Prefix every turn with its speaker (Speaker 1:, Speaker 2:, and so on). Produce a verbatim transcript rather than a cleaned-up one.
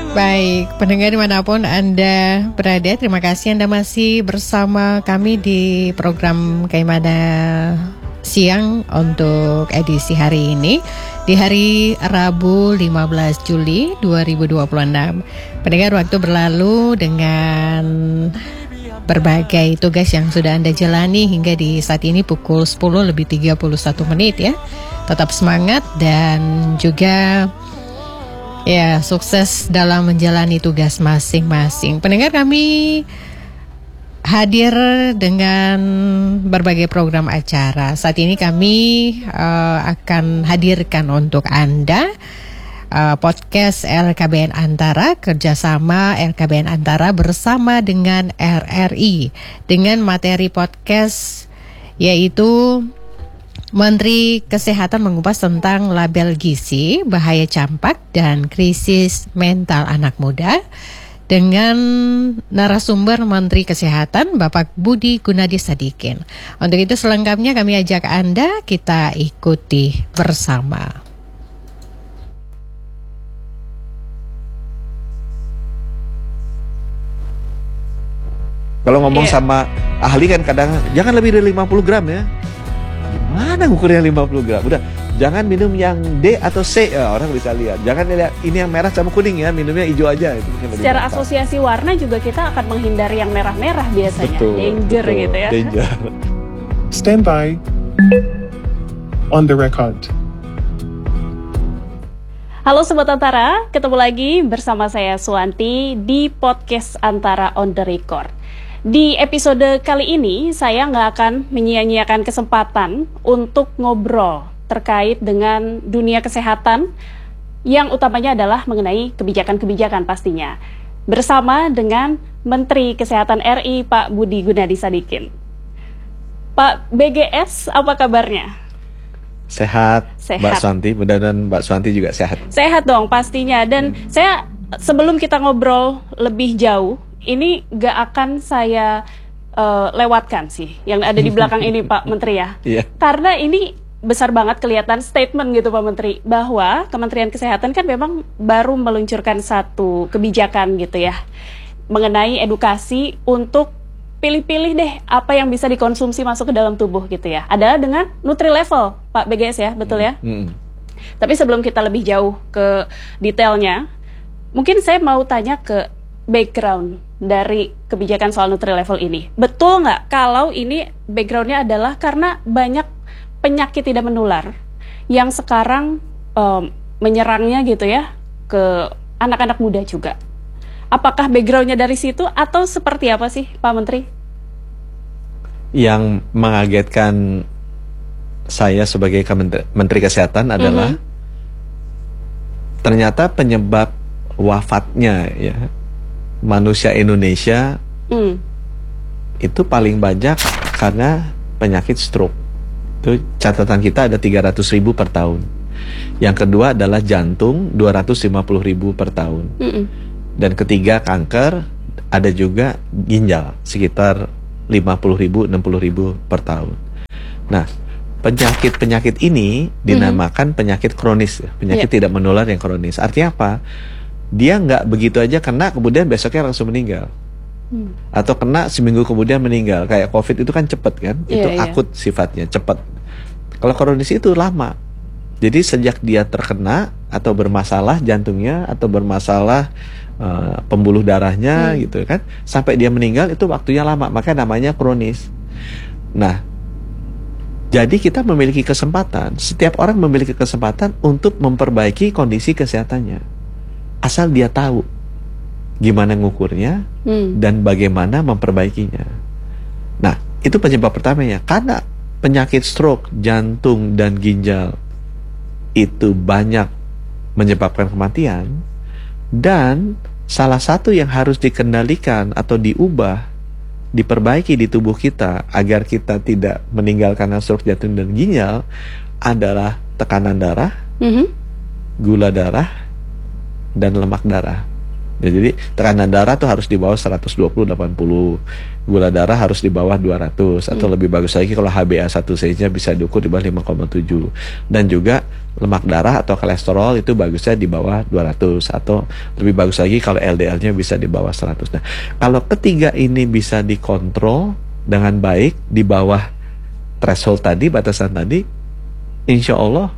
Speaker 1: Baik, pendengar dimanapun Anda berada, terima kasih Anda masih bersama kami di program Kaimana Siang untuk edisi hari ini, di hari Rabu lima belas Juli dua ribu dua puluh enam. Pendengar, waktu berlalu dengan berbagai tugas yang sudah Anda jalani hingga di saat ini pukul sepuluh lebih tiga puluh satu menit ya. Tetap semangat dan juga ya, sukses dalam menjalani tugas masing-masing. Pendengar, kami hadir dengan berbagai program acara. Saat ini kami uh, akan hadirkan untuk Anda uh, podcast L K B N Antara, kerjasama L K B N Antara bersama dengan R R I, dengan materi podcast yaitu Menteri Kesehatan mengupas tentang label gizi, bahaya campak, dan krisis mental anak muda dengan narasumber Menteri Kesehatan Bapak Budi Gunadi Sadikin. Untuk itu selengkapnya kami ajak Anda kita ikuti bersama.
Speaker 2: Kalau ngomong yeah. sama ahli kan kadang jangan lebih dari lima puluh gram ya. Mana ngukurnya lima puluh gram? Udah, jangan minum yang D atau C, ya, orang bisa lihat. Jangan lihat ini yang merah sama kuning ya, minumnya hijau aja. Itu
Speaker 3: secara gampang. Asosiasi warna juga kita akan menghindari yang merah-merah biasanya.
Speaker 2: Betul,
Speaker 3: danger
Speaker 2: betul,
Speaker 3: gitu ya.
Speaker 2: Danger.
Speaker 4: Stand by. On the record.
Speaker 3: Halo Sobat Antara, ketemu lagi bersama saya Suwanti di podcast Antara on the record. Di episode kali ini, saya nggak akan menyia-nyiakan kesempatan untuk ngobrol terkait dengan dunia kesehatan, yang utamanya adalah mengenai kebijakan-kebijakan pastinya. Bersama dengan Menteri Kesehatan R I, Pak Budi Gunadi Sadikin. Pak B G S, apa kabarnya?
Speaker 2: Sehat,
Speaker 3: sehat.
Speaker 2: Mbak Suwanti, mudah-mudahan Mbak Suwanti juga sehat.
Speaker 3: Sehat dong pastinya, dan hmm. saya sebelum kita ngobrol lebih jauh, ini gak akan saya uh, lewatkan sih yang ada di belakang ini Pak Menteri ya.
Speaker 2: Yeah.
Speaker 3: Karena ini besar banget kelihatan statement gitu Pak Menteri, bahwa Kementerian Kesehatan kan memang baru meluncurkan satu kebijakan gitu ya, mengenai edukasi untuk pilih-pilih deh apa yang bisa dikonsumsi masuk ke dalam tubuh gitu ya. Adalah dengan Nutri-Level Pak B G S ya, betul ya? Mm-hmm. Tapi sebelum kita lebih jauh ke detailnya, mungkin saya mau tanya ke background dari kebijakan soal Nutri-Level ini. Betul nggak kalau ini backgroundnya adalah karena banyak penyakit tidak menular yang sekarang um, menyerangnya gitu ya ke anak-anak muda juga? Apakah backgroundnya dari situ atau seperti apa sih Pak Menteri?
Speaker 2: Yang mengagetkan saya sebagai Menteri Kesehatan adalah mm-hmm. ternyata penyebab wafatnya ya manusia Indonesia mm. itu paling banyak karena penyakit stroke. Itu catatan kita ada tiga ratus ribu per tahun. Yang kedua adalah jantung, dua ratus lima puluh ribu per tahun. Mm-mm. Dan ketiga kanker, ada juga ginjal sekitar lima puluh ribu, enam puluh ribu per tahun. Nah, penyakit-penyakit ini dinamakan mm-hmm. penyakit kronis, penyakit yeah. tidak menular yang kronis. Artinya apa? Dia nggak begitu aja kena kemudian besoknya langsung meninggal, hmm. atau kena seminggu kemudian meninggal. Kayak COVID itu kan cepet kan, yeah, itu yeah. akut sifatnya, cepet. Kalau kronis itu lama. Jadi sejak dia terkena atau bermasalah jantungnya atau bermasalah uh, pembuluh darahnya hmm. gitu kan, sampai dia meninggal itu waktunya lama, makanya namanya kronis. Nah, jadi kita memiliki kesempatan, setiap orang memiliki kesempatan untuk memperbaiki kondisi kesehatannya. Asal dia tahu gimana ngukurnya hmm. dan bagaimana memperbaikinya. Nah, itu penyebab pertamanya. Karena penyakit stroke, jantung, dan ginjal itu banyak menyebabkan kematian, dan salah satu yang harus dikendalikan atau diubah, diperbaiki di tubuh kita agar kita tidak meninggal karena stroke, jantung, dan ginjal adalah tekanan darah, mm-hmm. gula darah, dan lemak darah. Ya, jadi tekanan darah tuh harus di bawah seratus dua puluh delapan puluh, gula darah harus di bawah dua ratus, atau hmm. lebih bagus lagi kalau H b A satu C nya bisa diukur di bawah lima koma tujuh, dan juga lemak darah atau kolesterol itu bagusnya di bawah dua ratus, atau lebih bagus lagi kalau L D L-nya bisa di bawah seratus. Nah, kalau ketiga ini bisa dikontrol dengan baik di bawah threshold tadi, batasan tadi, insya Allah